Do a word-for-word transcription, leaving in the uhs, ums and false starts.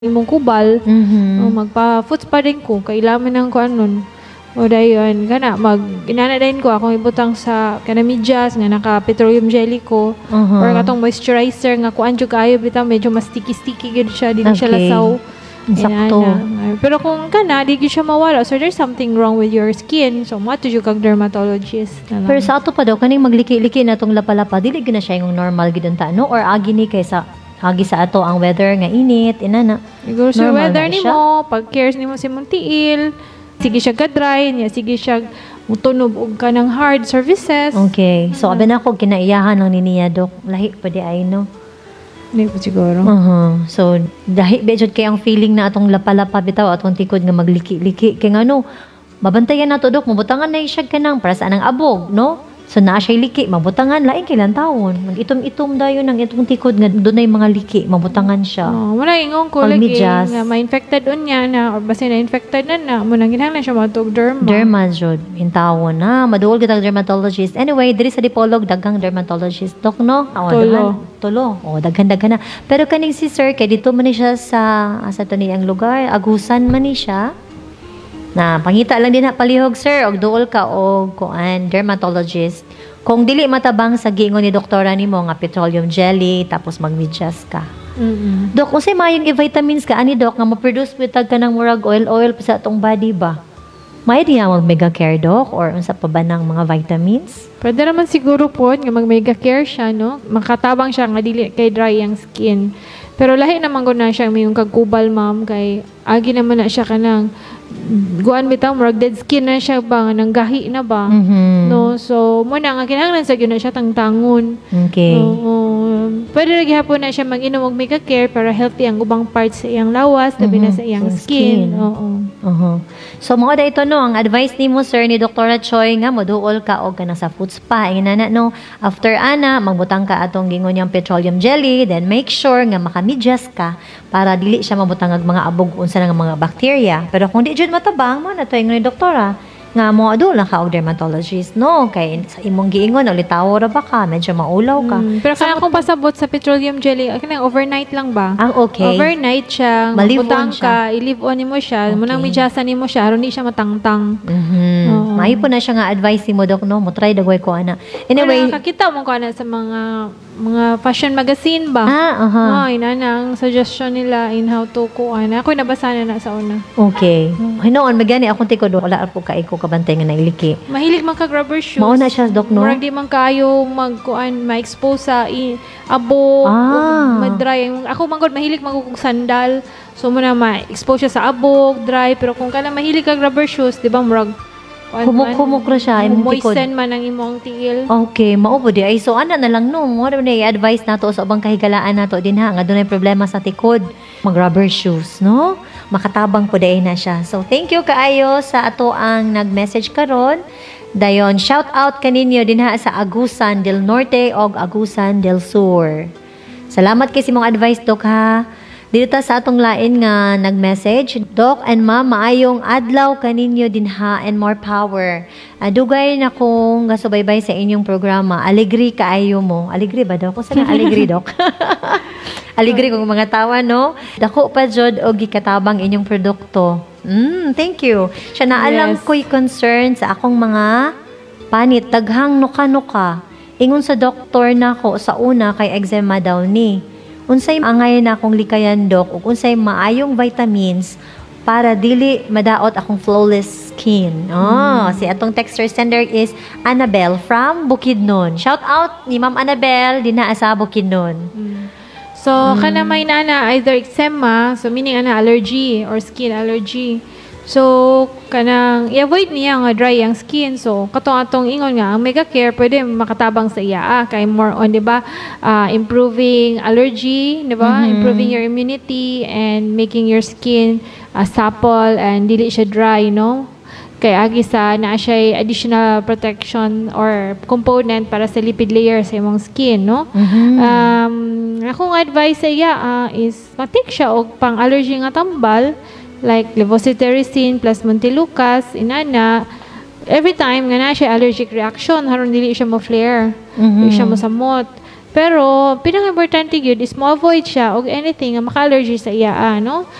imong kubal, Mhm. o magpa-foots pa rin ko, kailangan ng ko anon. O dayon, kana, mag, inanadayin ko akong ibutang sa kana medyas, nga naka petroleum jelly ko, Uh-huh. or katong moisturizer, nga kuan jud kayo, bitaw, medyo mas sticky-sticky gud siya, di na siya Okay. lasaw. Sakto. Inana. Pero kung kana, di gud siya mawala, so there's something wrong with your skin, so mo to jud kag dermatologist. Na lang. Pero sa ato pa daw, kaning magliki-liki na tong lapalapa, dili gid na siya yung normal gid ta, no? Or agi ni kaysa agi sa ato ang weather nga init, inana. Siguro sa Normal weather na ni siya? mo, pag cares ni mo si mong tiil, sige siya ka-dry, niya, sige siya mutunob og ka ng hard services. Okay. So, abi na ako, kinaiyahan lang ni niya, Dok. Lahi pa di ay, no? Hindi po siguro. Uh-huh. So, dahil bedjod kay ang feeling na atong lapalapa bitaw atong tikod nga magliki-liki. Kay nga no, mabantayan na to, Dok. Mabutangan na siya ka ng para saan ang abog, no? So, naa siya liki. Mabutangan, laing kailan taon. Mag-itom-itom dayon ng itong tikod nga doon ay mga liki. Mabutangan siya. Oh, muna ingon ko Pag lagi medyas. nga ma-infected unya na or basta na-infected na na muna ginahanglan siya matog derma. Derma, jud. Intawon na. Maduol kita dermatologist. Anyway, diri sa Dipolog, daghang dermatologist. Dok, no? O, Tulo. daghan. Tulo. O, daghan-daghan na. Pero kaning si sir, kay dito man ni siya sa, asa to ni ang lugar, Agusan man ni siya. Na, pangita lang din na palihog, sir. Og duol ka og kuan, dermatologist. Kung dili matabang sa giingon ni doktora nimo nga petroleum jelly, tapos magmedyas ka. Mm-mm. Dok, kung say mayong i-vitamins ka, ani Dok, nga ma-produce bitag ka ng murag oil-oil pa sa atong body ba? May di nga mag-mega care, Dok? Or unsa pa ba ng mga vitamins? Pwede naman siguro po nga mag-mega care siya, no? Makatabang siya nga dili kay dry ang skin. Pero lahi naman ko na siya may yung kagkubal, ma'am, kay agi naman na siya kanang guan bitaw murag dead skin na siya ba nga nang gahi na ba. Mhm. No, so mo na nga kinahanglan sa gyud na siya tangtangon. Okay. Oo. Pwede ra gihapon na siya mag-inom og mega care para healthy ang ubang parts sa iyang lawas, labi na Mhm. sa iyang Sa skin. skin. Oo. Uh-huh. So, mga da ito, no, ang advice ni mo, sir, ni Doktora Choi, nga, moduol ka o ka na sa food spa. Ingin na, no, after ana, magbutang ka atong gingon yung petroleum jelly, then make sure nga makamidyas ka para dili siya mabutang ang mga abog unsa ng mga bacteria. Pero kung di jud matabang, mo na to ingon ni Doktora, nga mo adul lang ka og dermatologist, no? Kay sa imong giingon, ulitaw ra ba ka? Medyo maulaw ka. Mm, pero kaya kung pasabot sa petroleum jelly, kanang overnight lang ba? Ang okay. Overnight siya, Ma-leave butang on ka, i-leave on mo siya, Okay. munang midyasan nimo siya, aron di siya matangtang. Mhm. Oo. Maayo po na siya nga advice ni mo, Dok, no? Mo try dagway ko ana. Anyway, Anyway, kakita mo ko na sa mga mga fashion magazine ba? ah, aha. Oh, ina na ang suggestion nila in how to kuan. Ako nabasa na na sa una. Okay. Hinoon magani akong tikod wala po ka iko kabantay nga nailiki. Mahilig man kag rubber shoes. Mao na siya, Dok, no? Murag di man kayo magkuan ma-expose sa i- abo, Ah. mag-dry. Ako man gud mahilig man kog sandal. So mo na ma-expose siya sa abog, dry, pero kung kana mahilig kag rubber shoes, di ba murag kuan man, Humok-humok ra siya, imong tikod. moisten man ang imong tiil. Okay, mao po di ay so ana na lang no. Mo ra na advice nato sa ubang kahigalaan nato din ha nga dunay problema sa tikod, mag rubber shoes, no? Makatabang po day na siya. So thank you kaayo sa ato ang nag-message karon. Dayon, shout out kaninyo din ha sa Agusan del Norte o Agusan del Sur. Salamat kay simong advice, Dok, ha. Dito ta sa atong lain nga nag-message, Doc and Ma'am, maayong adlaw kaninyo din ha and more power. Uh, dugay na kong gasubaybay sa inyong programa. Alegri kaayo mo. Alegri ba, Doc? Kung saan ang alegri, Doc? Alegri kung mga tawa, no? Dako pa, Jod, o gikatabang inyong produkto. Mm, thank you. Siya naalang Yes. ko'y concern sa akong mga panit. Daghang nuka-nuka. Ingon sa doktor na ko sa una kay eczema daw ni. Unsay angay na akong likayan, Dok, ug unsay maayong vitamins para dili madaot akong flawless skin. Oh, si atong texter sender is Annabelle from Bukidnon. Shout out ni Ma'am Annabelle dinha sa Bukidnon. So, kana may nana either eczema, so meaning ana allergy or skin allergy. So, kanang i-avoid niya nga dry ang skin. So, katong atong ingon nga, ang mega care pwede makatabang sa iya. Ah, kay more on, di ba, ah, improving allergy, di ba? Improving your immunity and making your skin uh, supple and dili siya dry, no? Kay agi sa naa siya additional protection or component para sa lipid layer sa imong skin, no? Um, akong advice sa iya ah, is mag-take siya og pang allergy nga tambal like levocetirizine plus Montelukast inana every time nga na siya allergic reaction haron dili siya mo flare, dili siya mo samot. Pero pinaka-importante gyud is mo avoid siya og anything nga maka-allergy sa iya, no?